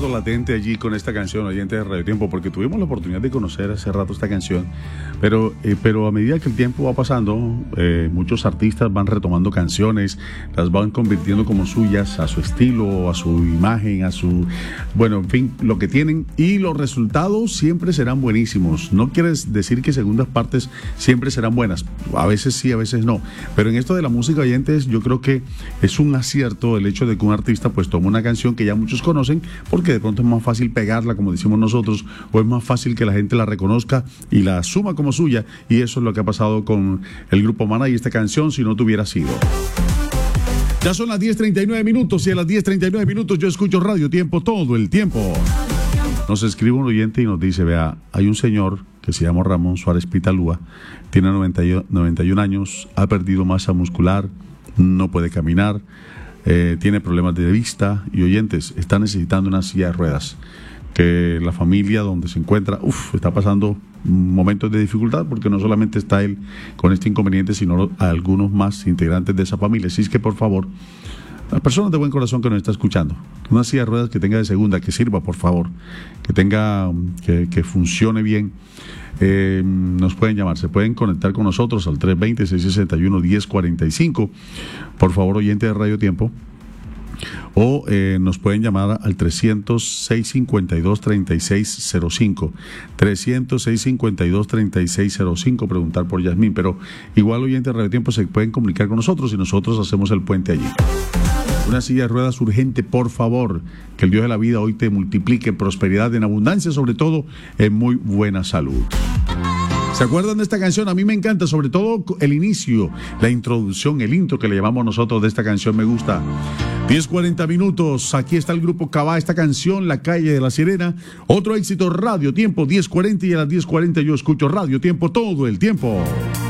recuerdo latente allí con esta canción, oyente de Radio Tiempo, porque tuvimos la oportunidad de conocer hace rato esta canción, pero a medida que el tiempo va pasando, muchos artistas van retomando canciones, las van convirtiendo como suyas, a su estilo, a su imagen, a su, bueno, en fin, lo que tienen, y los resultados siempre serán buenísimos. No quiere decir que segundas partes siempre serán buenas, a veces sí, a veces no, pero en esto de la música, oyentes, yo creo que es un acierto el hecho de que un artista pues toma una canción que ya muchos conocen, porque de pronto es más fácil pegarla, como decimos nosotros, o es más fácil que la gente la reconozca y la asuma como suya, y eso es lo que ha pasado con el grupo Maná y esta canción, Si no te hubiera sido. Ya son las 10:39 minutos y a las 10:39 minutos yo escucho Radio Tiempo todo el tiempo. Nos escribe un oyente y nos dice, vea, hay un señor que se llama Ramón Suárez Pitalúa, tiene 91 años, ha perdido masa muscular, no puede caminar, tiene problemas de vista y, oyentes, está necesitando una silla de ruedas, que la familia donde se encuentra está pasando momentos de dificultad, porque no solamente está él con este inconveniente, sino algunos más integrantes de esa familia. Así es que, por favor, las personas de buen corazón que nos está escuchando, una silla de ruedas que tenga de segunda, que sirva, por favor, que tenga, que funcione bien, nos pueden llamar, se pueden conectar con nosotros al 320-661-1045, por favor, oyente de Radio Tiempo, o nos pueden llamar al 300-652-3605, 300-652-3605, preguntar por Yasmín, pero igual, oyente de Radio Tiempo, se pueden comunicar con nosotros y nosotros hacemos el puente allí. Una silla de ruedas urgente, por favor, que el Dios de la vida hoy te multiplique en prosperidad, en abundancia, sobre todo en muy buena salud. ¿Se acuerdan de esta canción? A mí me encanta, sobre todo el inicio, la introducción, el intro que le llamamos nosotros de esta canción, me gusta. 10:40 minutos, aquí está el grupo Cabá, esta canción, La Calle de la Sirena, otro éxito, Radio Tiempo, 10:40, y a las 10:40 yo escucho Radio Tiempo todo el tiempo.